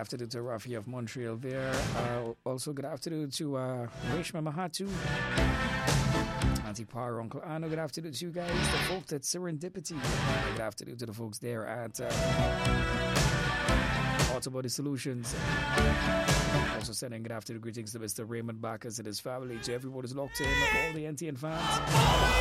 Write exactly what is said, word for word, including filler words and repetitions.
afternoon to Rafi of Montreal there. Uh, also, good afternoon to uh, Reshma Mahatu. Auntie Power, Uncle Anno, good afternoon to you guys. The folks at Serendipity. Good afternoon to the folks there at uh, Autobody Solutions. Also sending good afternoon greetings to Mister Raymond Bacchus and his family, to everyone who's locked in, all the N T N fans.